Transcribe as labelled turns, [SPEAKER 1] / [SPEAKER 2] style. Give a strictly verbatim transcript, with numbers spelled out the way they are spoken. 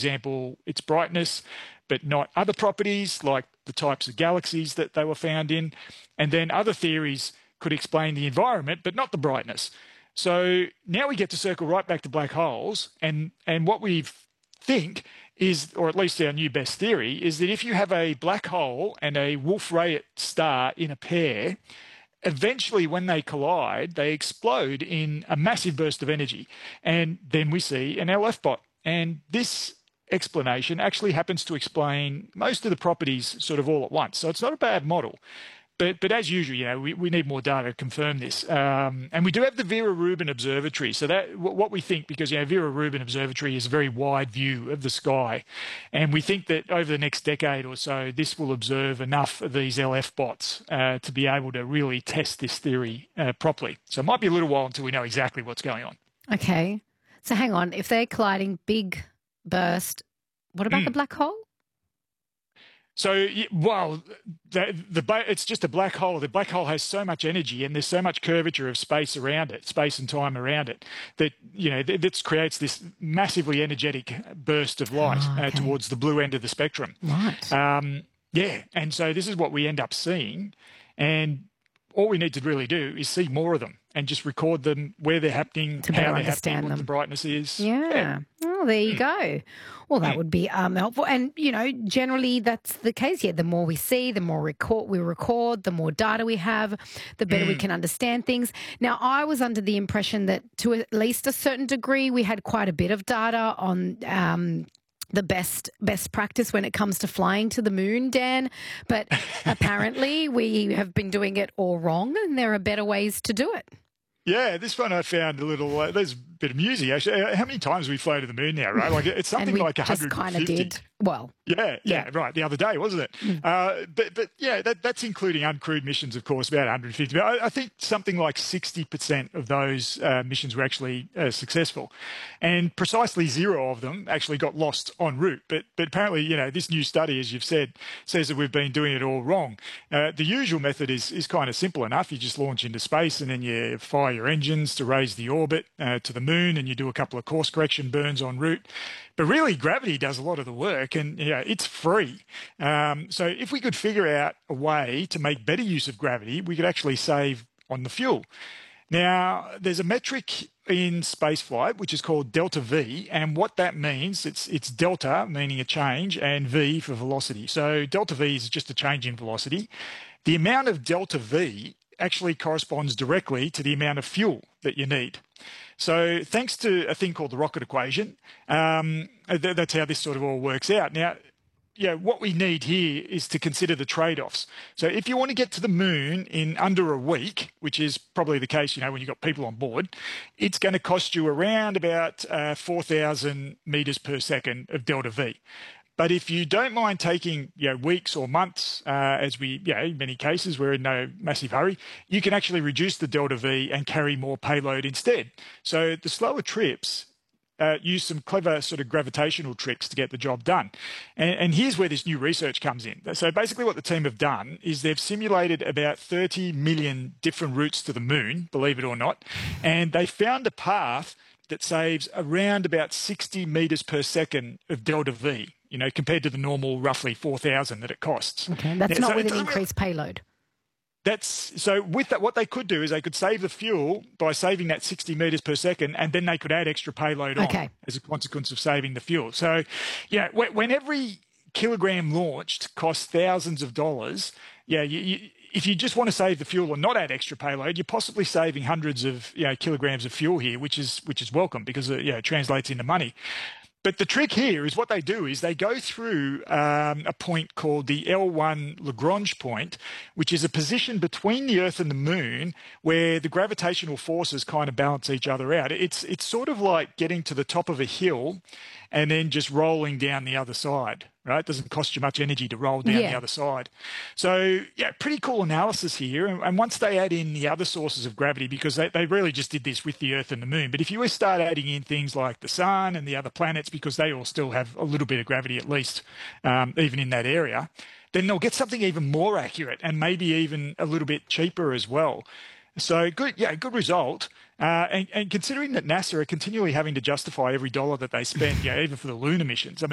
[SPEAKER 1] example, its brightness, but not other properties like the types of galaxies that they were found in. And then other theories could explain the environment, but not the brightness. So now we get to circle right back to black holes. And, and what we think is, or at least our new best theory, is that if you have a black hole and a Wolf-Rayet star in a pair, eventually when they collide, they explode in a massive burst of energy. And then we see an L F bot. And this explanation actually happens to explain most of the properties sort of all at once. So it's not a bad model. But, but as usual, you know, we, we need more data to confirm this. Um, and we do have the Vera Rubin Observatory. So that what we think, because, you know, Vera Rubin Observatory is a very wide view of the sky. And we think that over the next decade or so, this will observe enough of these L F bots uh, to be able to really test this theory uh, properly. So it might be a little while until we know exactly what's going on. Okay.
[SPEAKER 2] So hang on. If they're colliding big burst, what about mm. the black hole?
[SPEAKER 1] So, well, the, the, it's just a black hole. The black hole has so much energy and there's so much curvature of space around it, space and time around it, that, you know, that creates this massively energetic burst of light oh, okay. uh, towards the blue end of the spectrum.
[SPEAKER 2] Right.
[SPEAKER 1] Um, yeah. And so this is what we end up seeing. And all we need to really do is see more of them and just record them, where they're happening,
[SPEAKER 2] to
[SPEAKER 1] how
[SPEAKER 2] better
[SPEAKER 1] they're happening,
[SPEAKER 2] them.
[SPEAKER 1] what the brightness is.
[SPEAKER 2] Yeah. yeah. Oh, there you go. Well, that would be um, helpful. And, you know, generally that's the case. Yeah, the more we see, the more record, we record, the more data we have, the better mm. we can understand things. Now, I was under the impression that to at least a certain degree, we had quite a bit of data on um, the best best practice when it comes to flying to the moon, Dan. But apparently we have been doing it all wrong and there are better ways to do it.
[SPEAKER 1] Yeah, this one I found a little, uh, there's a bit amusing actually. How many times have we flown to the moon now, right? Like it's something like one hundred fifty.
[SPEAKER 2] And we just kind of did. Well.
[SPEAKER 1] Yeah, yeah, yeah, right. The other day, wasn't it? Mm. Uh, but, but yeah, that, that's including uncrewed missions, of course, about one hundred fifty. But I, I think something like sixty percent of those uh, missions were actually uh, successful. And precisely zero of them actually got lost en route. But, but apparently, you know, this new study, as you've said, says that we've been doing it all wrong. Uh, the usual method is, is kind of simple enough. You just launch into space and then you fire your engines to raise the orbit uh, to the moon and you do a couple of course correction burns en route. But really, gravity does a lot of the work and, you know, it's free. Um, so if we could figure out a way to make better use of gravity, we could actually save on the fuel. Now, there's a metric in spaceflight which is called delta V, and what that means, it's, it's delta, meaning a change, and V for velocity. So delta V is just a change in velocity. The amount of delta V actually corresponds directly to the amount of fuel that you need. So thanks to a thing called the rocket equation, um, th that's how this sort of all works out. Now, yeah, what we need here is to consider the trade-offs. So if you want to get to the moon in under a week, which is probably the case, you know, when you've got people on board, it's going to cost you around about uh, four thousand metres per second of delta V. But if you don't mind taking, you know, weeks or months, uh, as we, you know, in many cases, we're in no massive hurry, you can actually reduce the delta V and carry more payload instead. So the slower trips uh, use some clever sort of gravitational tricks to get the job done. And, and here's where this new research comes in. So basically what the team have done is they've simulated about thirty million different routes to the moon, believe it or not, and they found a path that saves around about sixty metres per second of delta V, you know, compared to the normal roughly four thousand that it costs.
[SPEAKER 2] Okay, that's
[SPEAKER 1] now,
[SPEAKER 2] not
[SPEAKER 1] so
[SPEAKER 2] with an increased really, payload.
[SPEAKER 1] That's so with that, what they could do is they could save the fuel by saving that sixty metres per second, and then they could add extra payload
[SPEAKER 2] okay.
[SPEAKER 1] on as a consequence of saving the fuel. So, yeah, when, when every kilogram launched costs thousands of dollars, yeah, you, you, if you just want to save the fuel and not add extra payload, you're possibly saving hundreds of you know, kilograms of fuel here, which is which is welcome because it you know, translates into money. But the trick here is what they do is they go through um, a point called the L one Lagrange point, which is a position between the Earth and the Moon where the gravitational forces kind of balance each other out. It's, it's sort of like getting to the top of a hill and then just rolling down the other side, right? It doesn't cost you much energy to roll down yeah. the other side. So, yeah, pretty cool analysis here. And, and once they add in the other sources of gravity, because they, they really just did this with the Earth and the Moon, but if you start adding in things like the Sun and the other planets, because they all still have a little bit of gravity at least, um, even in that area, then they'll get something even more accurate and maybe even a little bit cheaper as well. So good, yeah, good result. Uh, and, and considering that NASA are continually having to justify every dollar that they spend, yeah, even for the lunar missions. I mean,